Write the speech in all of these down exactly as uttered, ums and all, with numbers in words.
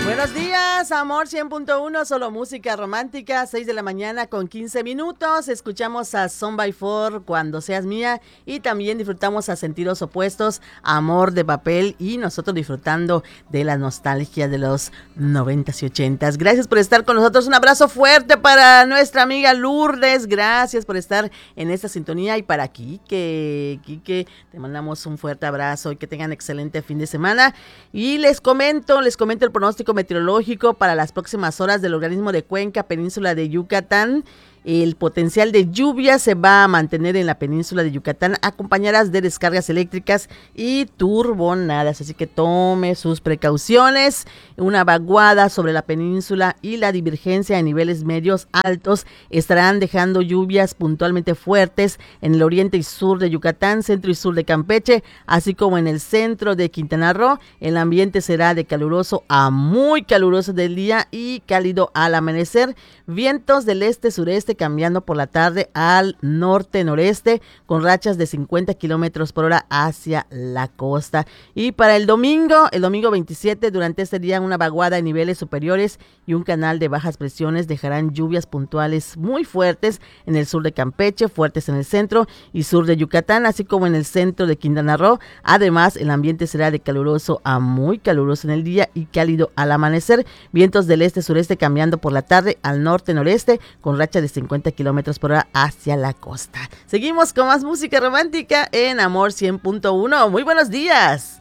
Buenos días, Amor cien punto uno, solo música romántica, seis de la mañana con quince minutos. Escuchamos a Son by Four, Cuando Seas Mía, y también disfrutamos a Sentidos Opuestos, Amor de Papel, y nosotros disfrutando de la nostalgia de los noventas y ochentas. Gracias por estar con nosotros. Un abrazo fuerte para nuestra amiga Lourdes. Gracias por estar en esta sintonía, y para Quique, Quique, te mandamos un fuerte abrazo y que tengan excelente fin de semana. Y les comento, les comento el pronóstico meteorológico para las próximas horas del organismo de Cuenca, península de Yucatán. El potencial de lluvia se va a mantener en la península de Yucatán, acompañadas de descargas eléctricas y turbonadas, así que tome sus precauciones. Una vaguada sobre la península y la divergencia en niveles medios altos estarán dejando lluvias puntualmente fuertes en el oriente y sur de Yucatán, centro y sur de Campeche, así como en el centro de Quintana Roo. El ambiente será de caluroso a muy caluroso del día y cálido al amanecer. Vientos del este-sureste cambiando por la tarde al norte-noreste, con rachas de cincuenta kilómetros por hora hacia la costa. Y para el domingo, el domingo veintisiete, durante este día, una vaguada en niveles superiores y un canal de bajas presiones dejarán lluvias puntuales muy fuertes en el sur de Campeche, fuertes en el centro y sur de Yucatán, así como en el centro de Quintana Roo. Además, el ambiente será de caluroso a muy caluroso en el día y cálido al amanecer. Vientos del este-sureste cambiando por la tarde al norte-noreste, con racha de cincuenta kilómetros por hora hacia la costa. Seguimos con más música romántica en Amor cien punto uno. Muy buenos días.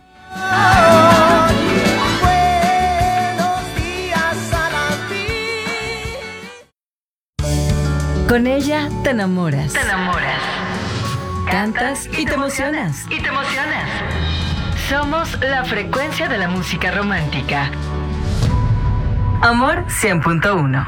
Con ella te enamoras. Te enamoras. Cantas y te emocionas. Y te emocionas. Somos la frecuencia de la música romántica. Amor cien punto uno.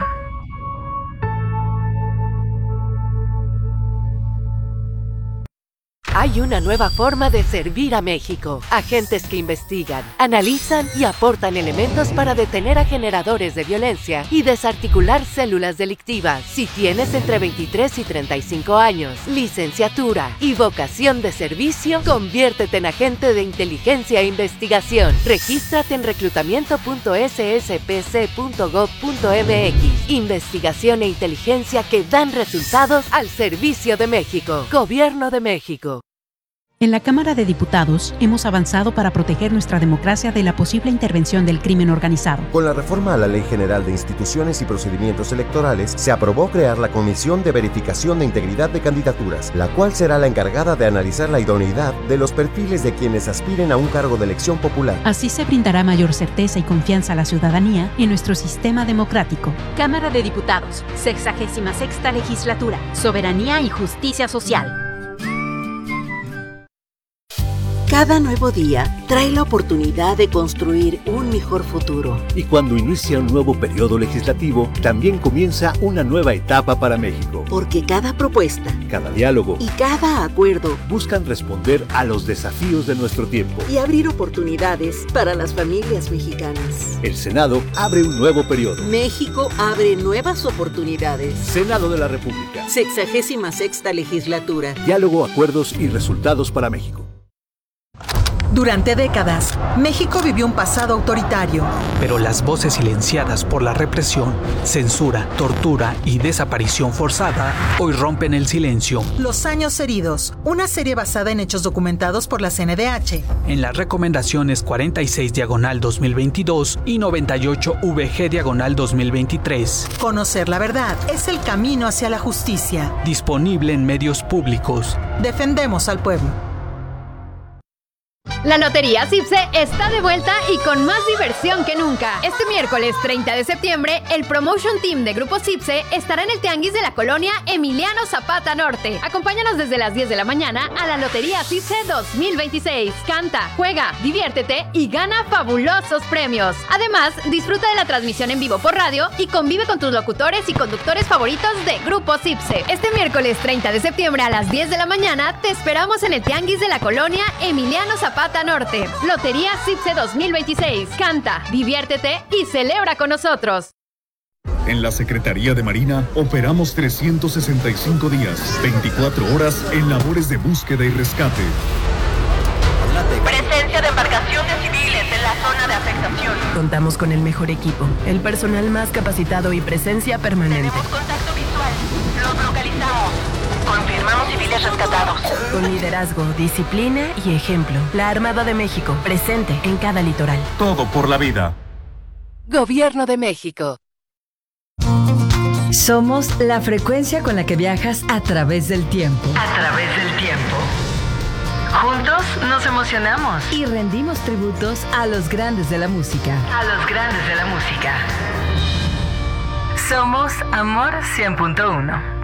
Hay una nueva forma de servir a México. Agentes que investigan, analizan y aportan elementos para detener a generadores de violencia y desarticular células delictivas. Si tienes entre veintitrés y treinta y cinco años, licenciatura y vocación de servicio, conviértete en agente de inteligencia e investigación. Regístrate en reclutamiento punto ese ese pe ce punto gob punto eme equis. Investigación e inteligencia que dan resultados al servicio de México. Gobierno de México. En la Cámara de Diputados hemos avanzado para proteger nuestra democracia de la posible intervención del crimen organizado. Con la reforma a la Ley General de Instituciones y Procedimientos Electorales, se aprobó crear la Comisión de Verificación de Integridad de Candidaturas, la cual será la encargada de analizar la idoneidad de los perfiles de quienes aspiren a un cargo de elección popular. Así se brindará mayor certeza y confianza a la ciudadanía en nuestro sistema democrático. Cámara de Diputados, sexagésima sexta legislatura, Soberanía y Justicia Social. Cada nuevo día trae la oportunidad de construir un mejor futuro. Y cuando inicia un nuevo periodo legislativo, también comienza una nueva etapa para México. Porque cada propuesta, cada diálogo y cada acuerdo buscan responder a los desafíos de nuestro tiempo y abrir oportunidades para las familias mexicanas. El Senado abre un nuevo periodo. México abre nuevas oportunidades. Senado de la República. Sexagésima sexta legislatura. Diálogo, acuerdos y resultados para México. Durante décadas, México vivió un pasado autoritario. Pero las voces silenciadas por la represión, censura, tortura y desaparición forzada hoy rompen el silencio. Los años heridos, una serie basada en hechos documentados por la ce ene de hache. En las recomendaciones cuarenta y seis diagonal dos mil veintidós y noventa y ocho ve ge diagonal dos mil veintitrés. Conocer la verdad es el camino hacia la justicia. Disponible en medios públicos. Defendemos al pueblo. La Lotería Cipse está de vuelta y con más diversión que nunca. Este miércoles treinta de septiembre, el Promotion Team de Grupo Cipse estará en el Tianguis de la colonia Emiliano Zapata Norte. Acompáñanos desde las diez de la mañana a la Lotería Cipse dos mil veintiséis. Canta, juega, diviértete y gana fabulosos premios. Además, disfruta de la transmisión en vivo por radio y convive con tus locutores y conductores favoritos de Grupo Cipse. Este miércoles treinta de septiembre a las diez de la mañana te esperamos en el Tianguis de la colonia Emiliano Zapata Norte. Lotería Cipse dos mil veintiséis. Canta, diviértete y celebra con nosotros. En la Secretaría de Marina operamos trescientos sesenta y cinco días, veinticuatro horas en labores de búsqueda y rescate. Presencia de embarcaciones civiles en la zona de afectación. localización. Contamos con el mejor equipo, el personal más capacitado y presencia permanente. Tenemos contacto visual. Los localizamos. Confirmamos civiles rescatados. Con liderazgo, disciplina y ejemplo. La Armada de México, presente en cada litoral. Todo por la vida. Gobierno de México. Somos la frecuencia con la que viajas a través del tiempo. A través del tiempo. Juntos nos emocionamos. Y rendimos tributos a los grandes de la música. A los grandes de la música. Somos Amor cien punto uno.